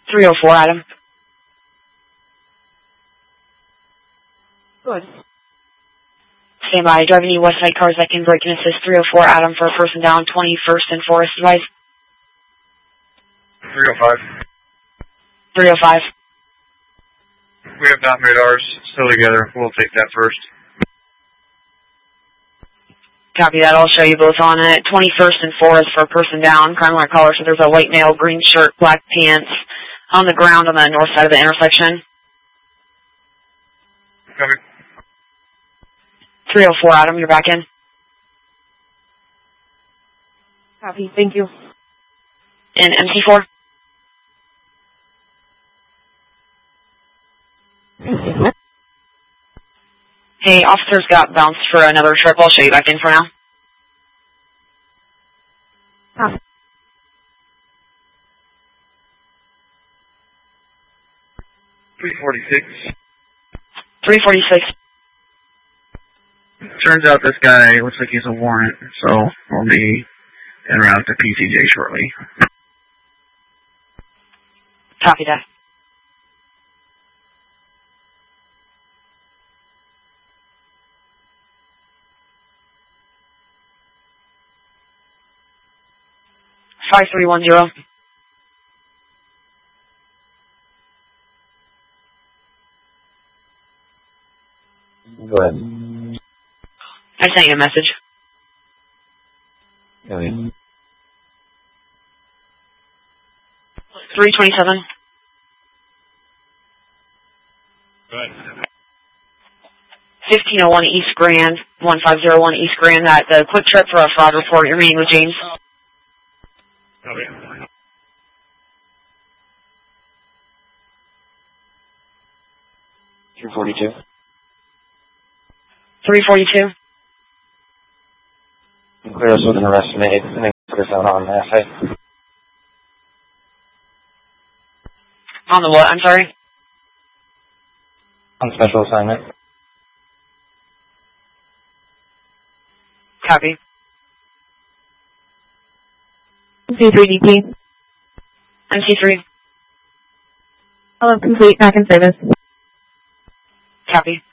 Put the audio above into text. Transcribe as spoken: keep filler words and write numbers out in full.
three oh four, Adam. Good. Stand by. Driving any west side cars that can break and assist. three oh four, Adam, for a person down. twenty-first and Forest, advise. three oh five. three oh five. We have not made ours still together. We'll take that first. Copy that. I'll show you both on it. twenty-first and Forest for a person down. Crime alert caller. So there's a white male, green shirt, black pants on the ground on the north side of the intersection. Copy. three oh four, Adam. You're back in. Copy. Thank you. And M C four? Hey, officers got bounced for another trip. I'll show you back in for now. Copy. three forty-six. three forty-six. Turns out this guy looks like he's a warrant, so we'll be en route to P C J shortly. Copy that. five three one zero. Go ahead. I sent you a message. Okay. three twenty-seven. Go ahead. fifteen oh one East Grand, one five zero one East Grand, that the quick trip for a fraud report. Your meeting with James. Copy. three forty-two. three forty-two. Clear us with an arrest made. I think it's out on that side. On the what? I'm sorry? On special assignment. Copy. M C three D P. M C three. Hello, complete. Back in service. Copy.